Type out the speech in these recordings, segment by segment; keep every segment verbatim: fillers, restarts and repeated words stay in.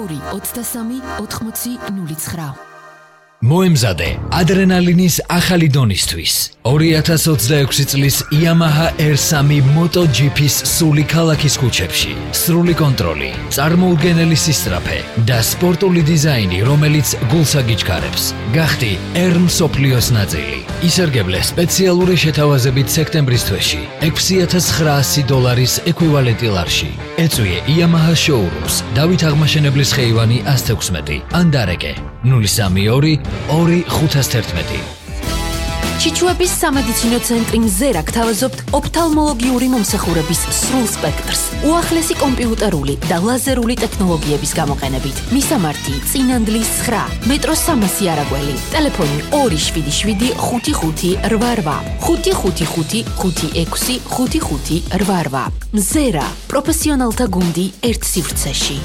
ორი ოცდასამი ოთხმოცი ნული ცხრა. მოემზადე ადრენალინის ახალი დონისთვის. ორი ათას ოცდაექვსი წლის Yamaha R three MotoGP-ის სული ქალაქის ქუჩებში. სრული კონტროლი, წარმოუდგენელი სისწრაფე და სპორტული დიზაინი, რომელიც გულს აგიჩქარებს. გახდი R მსოფლიოს ნაწილი. ისარგებლე სპეციალური შეთავაზებით სექტემბრის თვეში ექვსი ათას ცხრაასი დოლარის ეკვივალენტი ლარში. ეწვიე Yamaha showrooms დავით აღმაშენებლის ხეივანი ათას თექვსმეტი ან დარეკე ნული სამი ორი ორი ხუთას თერთმეტი. ჩიჩუების სამედიცინო ცენტრი მზერა გთავაზობთ ოფთალმოლოგიური მომსახურების სრულ სპექტრს, უახლესი კომპიუტერული და ლაზერული ტექნოლოგიების გამოყენებით. მისამართი წინანდლის ცხრა, მეტროს სამასი არაგველი, ტელეფონი ორი შვიდი შვიდი ხუთი ხუთი რვა რვა, ხუთი ხუთი ხუთი ხუთი ექვსი ხუთი ხუთი რვა რვა. მზერა, პროფესიონალთა გუნდი ერთ სივრცეში.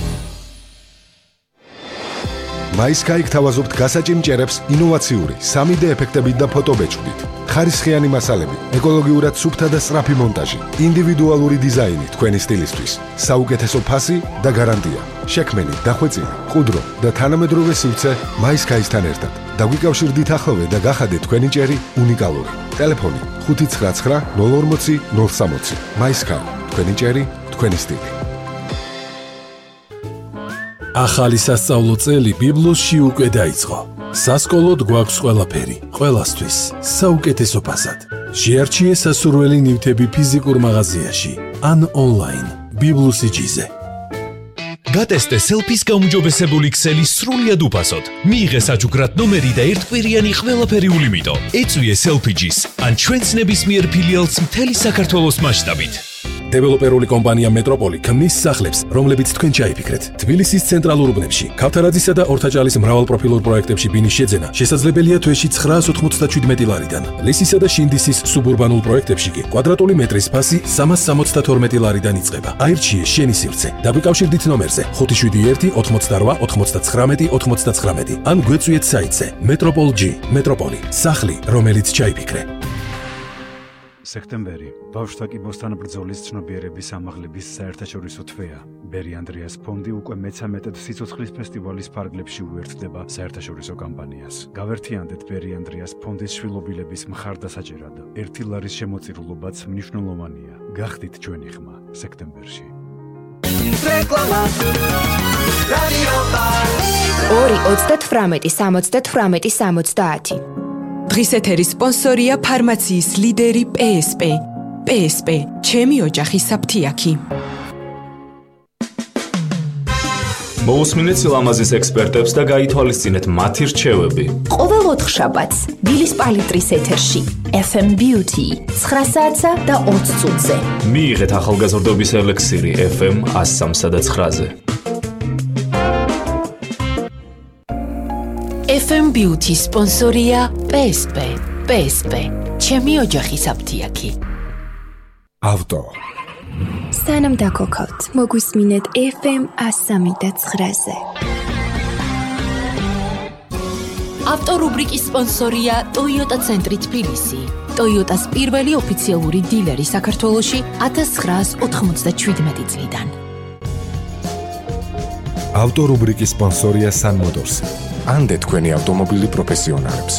MySky გთავაზობთ გასაჭიმჭერებს ინოვაციური სამი დე ეფექტებით და ფოტობეჭდით. ხარისხიანი მასალები, ეკოლოგიურად სუფთა და სწრაფი მონტაჟი, ინდივიდუალური დიზაინი თქვენი სტილისთვის, საუკეთესო ფასი და გარანტია. შექმენი, დახვეწილი, ყუდრო და თანამედროვე სივრცე MySky-სთან ერთად. დაგვიკავშირდით ახლოვე და გახადეთ თქვენი ჭერი უნიკალური. ტელეფონი ხუთი ცხრა ცხრა ნული ორმოცი ნული სამოცი. MySky, თქვენი ჭერი, თქვენი სტილი. ახალი სასწავლო წელი ბიბლოსში უკვე დაიწყო. სასკოლოდ გვაქვს ყველაფერი, ყველასთვის, საუკეთესო ფასად. შეარჩიე სასურველი ნივთები ფიზიკურ მაღაზიაში ან ონლაინ ბიბლოსიჯიზე. გატესტე სელფის გაუმჯობესებული ქსელი სრულიად უფასოდ. მიიღე საჯუგრად ნომერი და ერთკვირიანი ყველაფერი ულიმიტო. ეწვიე სელფიჯის ან ჩვენს ნებისმიერ ფილიალს მთელი საქართველოს მასშტაბით. დეველოპერული კომპანია მეტროპოლი ქმნის სახლებს, რომლებიც თქვენ ჩაიფიქრეთ. თბილისის ცენტრალურ უბნებში, ქავთარაძისა და ორთაჭალის მრავალპროფილურ პროექტებში ბინის შეძენა შესაძლებელია თვეში ცხრაას ოთხმოცდაშვიდმეტი ლარიდან. ლისისა და შინდისის სუბურბანულ პროექტებში კი კვადრატული მეტრის ფასი სამას სამოცდათორმეტი ლარიდან იწყება. აირჩიე შენი სივრცე. დაგვიკავშირდით ნომერზე ხუთი შვიდი ერთი ოცდაოთხი ოცდაცხრამეტი ოცდაცხრამეტი ან გვეწვიეთ საიტზე Metropol G. მეტროპოლი, სახლი, რომელიც ჩაიფიქრე. სექტემბერი ბავშვთა კიბოსთან ბრძოლის ცნობიერების ამაღლების საერთაშორისო თვეა. ბერი ანდრიას ფონდი უკვე მეცამეტედ სიცოცხლის ფესტივალის ფარგლებში უერთდება საერთაშორისო კამპანიას. გავერთიანდეთ ბერი ანდრიას ფონდის შვილობილების მხარდასაჭერად. ერთი ლარის შემოწირულობაც მნიშვნელოვანია. გახდით ჩვენი ხმა სექტემბერში. ორი ოცდათვრამეტი სამოცდათვრამეტი სამოცდაათი. დღის ეთერის სპონსორია ფარმაციის ლიდერი პე ეს პე. პე ეს პე, ჩემი ოჯახის საფთიაქი. მოусმინეთ სილამაზის ექსპერტებს და გაითვალისწინეთ მათი რჩევები. ყოველ ოთხშაბათს დილის პალიტრის ეთერში ეფ ემ Beauty ცხრა საათსა და ოცი წუთზე. მიიღეთ ახალგაზრდობის ელექსირი ეფ ემ ას სამსა და ცხრაზე. ეფ ემ Beauty სპონსორია პე ეს პე. პე ეს პე, ჩემი ოჯახის საფთიაქი. ავტო. სანამ დაგოქავთ, მოგვისმინეთ ეფ ემ ას სამი და ცხრაზე. ავტორუბრიკის სპონსორია Toyota ცენტრი თბილისი. Toyota-s პირველი ოფიციალური დილერი საქართველოში ათას ცხრაას ოთხმოცდაშვიდმეტი წლიდან. ავტორუბრიკის სპონსორია Sun Motors. ანდე თქვენი ავტომობილი პროფესიონალებს.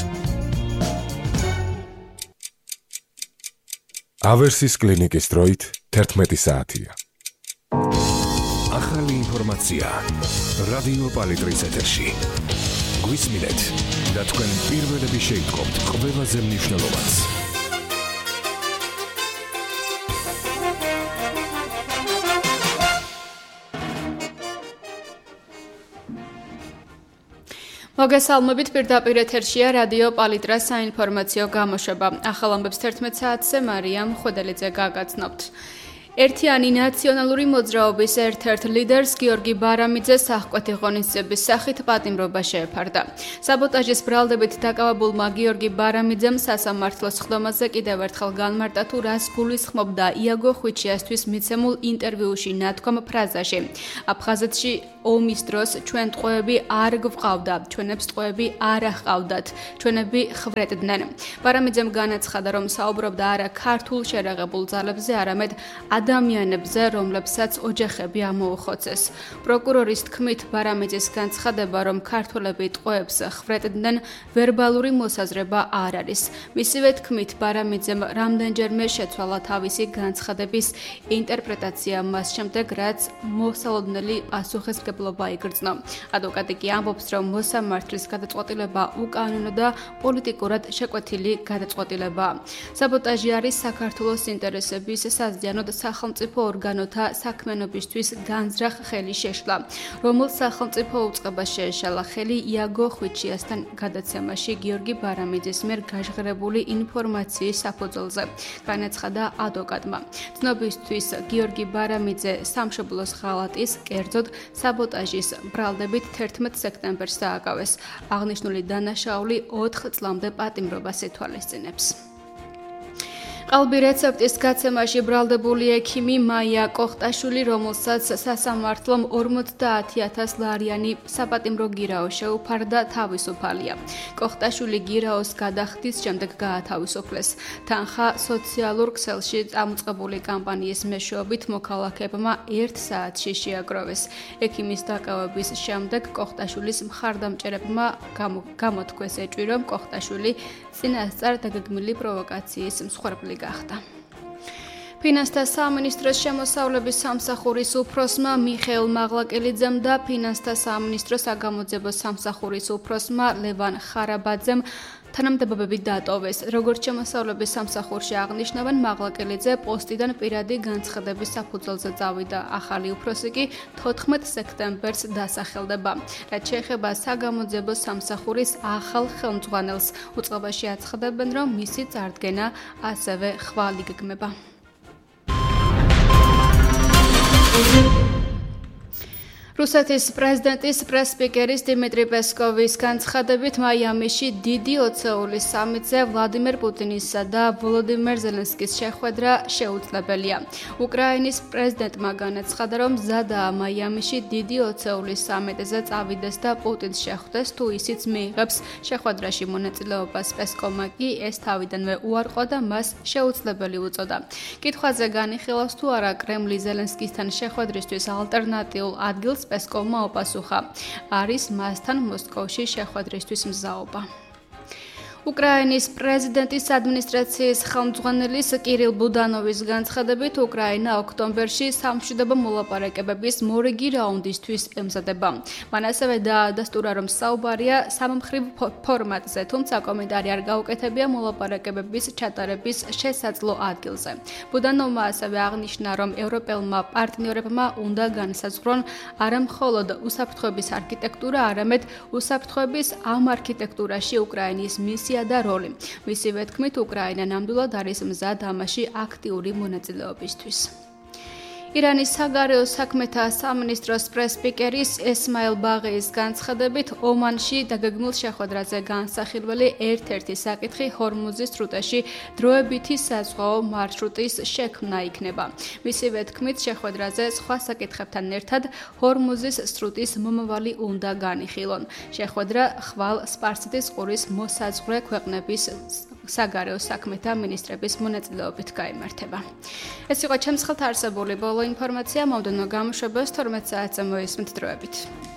ავერსის კლინიკის დროით თერთმეტი საათია. ახალი ინფორმაცია რადიო პალიტრის ეთერში. გვისმინეთ და თქვენ პირველები შეიტყობთ ყველაზე მნიშვნელოვანს. მოგესალმებით, პირდაპირ ეთერშია რადიო პალიტრას საინფორმაციო გამოშვება. ახალ ამბებს თერთმეტ საათზე მარიამ ხვედელიძე გაგაცნობთ. ერთიანი ნაციონალური მოძრაობის ერთ-ერთ ლიდერს გიორგი ბარამიძეს აღკვეთი ღონისძიების სახით პატიმრობა შეეფარდა. საბოტაჟის ბრალდებით დაკავებულმა გიორგი ბარამიძემ სასამართლოს ხდომაზე კიდევ ერთხელ განმარტა თუ რას გულისხმობდა იაგო ხვიჩიასთვის მიცემულ ინტერვიუში ნათქვამ ფრაზაში. აფხაზეთში ომის დროს ჩვენ ტყვეები არ გვყავდა, ჩვენებს ტყვეები არ აჰყავდათ, ჩვენები ხვრეთდნენ. ბარამიძემ განაცხადა, რომ საუბრობდა არა ქართულ შერაღებულ ძალებზე, არამედ ადამიანებზე, რომლებსაც ოჯახები ამოუხოცეს. პროკურორის თქმით, ბარამიძის განცხადება, რომ ქართველები ტყვეებს ხვრეთდნენ, ვერბალური მოსაზრება არ არის. მისივე თქმით, ბარამიძემ რამდენჯერმე შეცვალა თავისი განცხადების ინტერპრეტაცია მას შემდეგ, რაც მოსალოდნელი პასუხისმგებლობა იგრძნო. ადვოკატი კი ამბობს, რომ მოსამართლის გადაწყვეტილება უკანონო და პოლიტიკურად შეკვეთილი გადაწყვეტილებაა. საბოტაჟი არის საქართველოს ინტერესების საზიანოდ სახელმწიფო ორგანოთა საქმიანობისთვის განზრახ ხელის შეშლა, რომელს სახელმწიფო უწყება შეეშალა ხელი იაგო ხვიჩიასთან გადაცემაში გიორგი ბარამიძის მიერ გაჟღერებული ინფორმაციის საფუძველზე, განაცხადა ადვოკატმა. ცნობისთვის გიორგი ბარამიძე სამშობლოს ღალატის, კერძოდ საბოტაჟის ბრალდებით თერთმეტ სექტემბერს დააკავეს. აღნიშნული დანაშაული ოთხ წლამდე პატიმრობას ითვალისწინებს. ყალბი რეცეპტის გაცემაში ბრალდებული ექიმი მაია კოხტაშვილი, რომელსაც სასამართლომ ორმოცდაათი ათას ლარიანი საპატიმრო გირაო შეუფარდა, თავისუფალია. კოხტაშვილი გირაოს გადახდის შემდეგ გაათავისუფლეს. თანხა სოციალურ ქსელში წამოწყებული კამპანიის მეშვეობით მოქალაქეებმა ერთ საათში შეაგროვეს. ექიმის დაკავების შემდეგ კოხტაშვილის მხარდამჭერებმა გამოთქვეს ეჭვი, რომ კოხტაშვილი წინასწარ დაგეგმილი პროვოკაციის მსხვერპლი გახდა. ფინანსთა სამინისტროს შემოსავლების სამსახურის უფროსმა მიხეილ მაღლაკელიძემ და ფინანსთა სამინისტროს საგამოძიებო სამსახურის უფროსმა ლევან ხარაბაძემ თანამდებობები დატოვეს. როგორც შემოსავლების სამსახურში აღნიშნავენ, მაღლაკელიძე პოსტიდან პირადი განცხადების საფუძველზე წავიდა. ახალი უფროსი კი თოთხმეტ სექტემბერს დასახელდება. რაც შეეხება საგამოძიებო სამსახურის ახალ ხელმძღვანელს, უწყებაში აცხადებენ, რომ მისი წარდგენა ასევე ხვალ იგეგმება. რუსეთის პრეზიდენტის პრეს-სპიკერის დიმიტრი პესკოვის განცხადებით, მაიამიში დიდი ოცეულის სამიტზე ვლადიმერ პუტინისა და ვოლოდიმერ ზელენსკის შეხვედრა შეუძლებელია. უკრაინის პრეზიდენტმა განაცხადა, რომ მზადაა მაიამიში დიდი ოცეულის სამიტზე წავიდეს და პუტინს შეხვდეს, თუ ისიც მიიღებს შეხვედრაში მონაწილეობას. პესკოვმა კი ეს თავიდანვე უარყო და მას შეუძლებელი უწოდა. კითხვაზე განიხილავს, თუ არა კრემლი ზელენსკისთან შეხვედრისთვის ალტერნატიულ ადგილს პესკოვმა ოპასუხა. არის მასთან მოსკოვში შეხვედრისთვის მზაობა. უკრაინის პრეზიდენტის ადმინისტრაციის ხელმძღვანელის კირილ ბუდანოვის განცხადებით, უკრაინა ოქტომბერში სამშვიდობო მოლაპარაკებების მორიგი რაუნდისთვის ემზადება. მან ასევე დაადასტურა, რომ საუბარია სამმხრივ ფორმატზე, თუმცა კომენტარი არ გაუკეთებია მოლაპარაკებების ჩატარების შესაძლო ადგილზე. ბუდანოვმა ასევე აღნიშნა, რომ ევროპელმა პარტნიორებმა უნდა განსაზღვრონ არა მხოლოდ უსაფრთხოების არქიტექტურა, არამედ უსაფრთხოების ამ არქიტექტურაში უკრაინის მისია და როლი. მისივე თქმით, უკრაინა ნამდვილად არის მზად ამაში აქტიური მონაწილეობისთვის. ირანის საგარეო საქმეთა სამინისტროს პრეს-სპიკერის ესმაილ ბაღეის განცხადებით, ომანში დაგეგმილ შეხვედრაზე განსახილველი ერთ-ერთი საკითხი ჰორმუზის სრუტეში დროებითი საზღვაო მარშრუტის შექმნა იქნება. მისივე თქმით, შეხვედრაზე სხვა საკითხებთან ერთად ჰორმუზის სრუტის მომავალი უნდა განიხილონ. შეხვედრა ხვალ სპარსეთის ყურის მოსაზღვრე ქვეყნების საგარეო საქმეთა მინისტრების მონაწილეობით გაიმართება. ეს იყო ჩემს ხელთ არსებული ბოლო ინფორმაცია, მომდევნო გამოშვებას თორმეტ საათზე მოისმენთ დროებით.